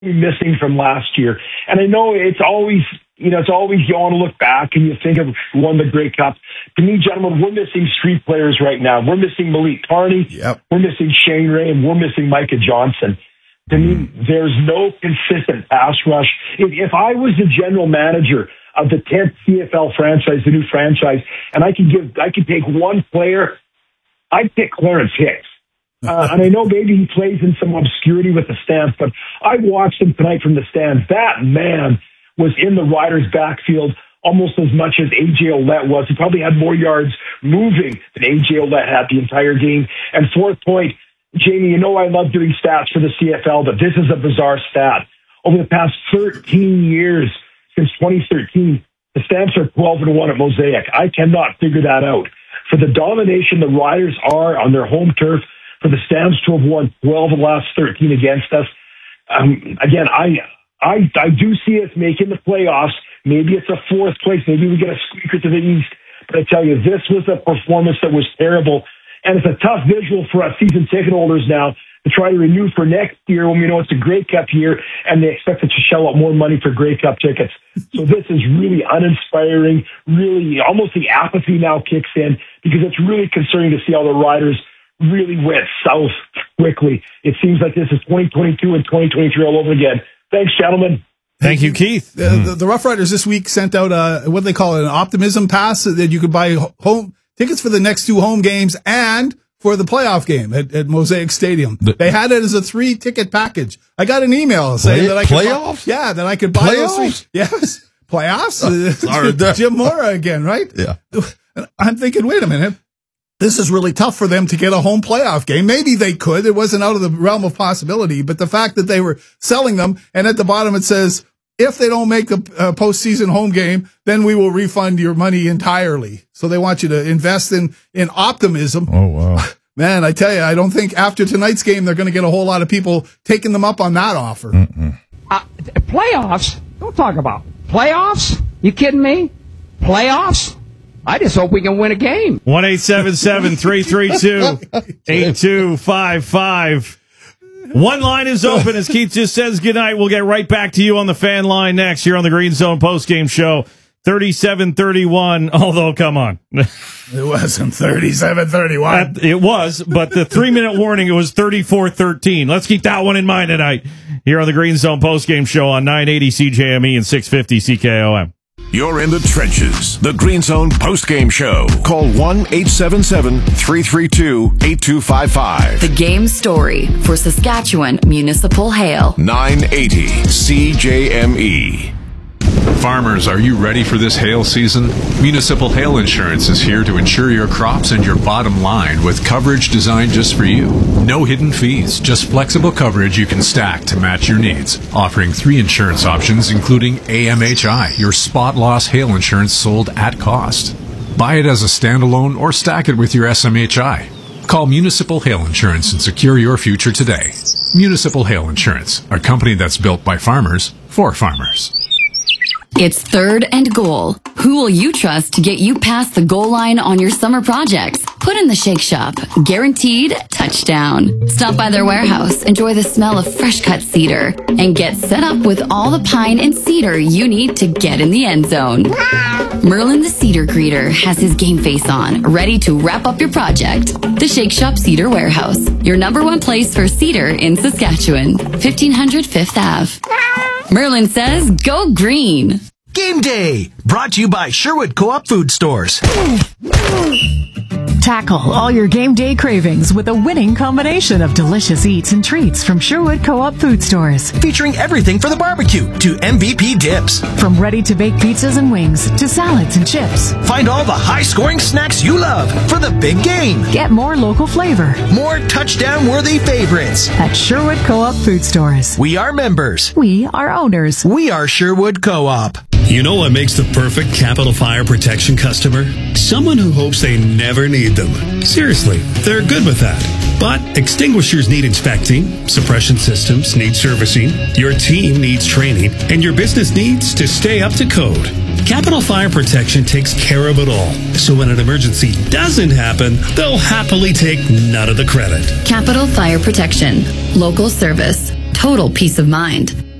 missing from last year. And I know it's always you want to look back and you think of who won the Grey Cup. To me, gentlemen, we're missing street players right now. We're missing Malik Carney. Yep. We're missing Shane Ray, and we're missing Micah Johnson. To me, there's no consistent pass rush. If I was the general manager of the 10th CFL franchise, the new franchise, and I could take one player, I'd pick Clarence Hicks. And I know maybe he plays in some obscurity with the stands, but I watched him tonight from the stands. That man was in the Riders' backfield almost as much as A.J. Ouellette was. He probably had more yards moving than A.J. Ouellette had the entire game. And fourth point, Jamie, I love doing stats for the CFL, but this is a bizarre stat. Over the past 13 years, since 2013, the Stamps are 12-1 at Mosaic. I cannot figure that out. For the domination the Riders are on their home turf, for the Stamps to have won 12 of the last 13 against us, again, I do see us making the playoffs. Maybe it's a fourth place. Maybe we get a squeaker to the East. But I tell you, this was a performance that was terrible. And it's a tough visual for us season ticket holders now to try to renew for next year when we know it's a Grey Cup year and they expect us to shell out more money for Grey Cup tickets. So this is really uninspiring. Really, almost the apathy now kicks in because it's really concerning to see how the Riders really went south quickly. It seems like this is 2022 and 2023 all over again. Thanks, gentlemen. Thank you, Keith. The Rough Riders this week sent out what do they call it, an optimism pass that you could buy home tickets for the next two home games and for the playoff game at Mosaic Stadium. They had it as a 3-ticket package. I got an email saying that I could playoffs. That I could buy those 3. Yes, playoffs. Jim Mora again, right? Yeah. I'm thinking, wait a minute. This is really tough for them to get a home playoff game. Maybe they could. It wasn't out of the realm of possibility. But the fact that they were selling them, and at the bottom it says, if they don't make a postseason home game, then we will refund your money entirely. So they want you to invest in optimism. Oh, wow. Man, I tell you, I don't think after tonight's game they're going to get a whole lot of people taking them up on that offer. Playoffs? Don't talk about playoffs. You kidding me? Playoffs? I just hope we can win a game. 1-877-332-8255. One line is open as Keith just says goodnight. We'll get right back to you on the fan line next here on the Green Zone postgame show. 37-31, although, come on. It wasn't 37-31. It was, but the 3-minute warning, it was 34-13. Let's keep that one in mind tonight here on the Green Zone postgame show on 980 CJME and 650 CKOM. You're in the trenches. The Green Zone postgame show. Call 1-877-332-8255. The game story for Saskatchewan Municipal Hail. 980 CJME. Farmers, are you ready for this hail season? Municipal Hail Insurance is here to insure your crops and your bottom line with coverage designed just for you. No hidden fees, just flexible coverage you can stack to match your needs. Offering 3 insurance options, including AMHI, your spot loss hail insurance sold at cost. Buy it as a standalone or stack it with your SMHI. Call Municipal Hail Insurance and secure your future today. Municipal Hail Insurance, a company that's built by farmers for farmers. It's 3rd and goal. Who will you trust to get you past the goal line on your summer projects? Put in the Shake Shop. Guaranteed touchdown. Stop by their warehouse, enjoy the smell of fresh cut cedar, and get set up with all the pine and cedar you need to get in the end zone. Merlin the Cedar Greeter has his game face on, ready to wrap up your project. The Shake Shop Cedar Warehouse, your #1 place for cedar in Saskatchewan. 1500 5th Ave. Merlin says, go green. Game Day, brought to you by Sherwood Co-op Food Stores. Tackle all your game day cravings with a winning combination of delicious eats and treats from Sherwood Co-op Food Stores. Featuring everything for the barbecue to MVP dips. From ready-to-bake pizzas and wings to salads and chips. Find all the high-scoring snacks you love for the big game. Get more local flavor. More touchdown-worthy favorites. At Sherwood Co-op Food Stores. We are members. We are owners. We are Sherwood Co-op. You know what makes the perfect Capital Fire Protection customer? Someone who hopes they never need them. Seriously, they're good with that. But extinguishers need inspecting, suppression systems need servicing, your team needs training, and your business needs to stay up to code. Capital Fire Protection takes care of it all. So when an emergency doesn't happen, they'll happily take none of the credit. Capital Fire Protection. Local service. Total peace of mind.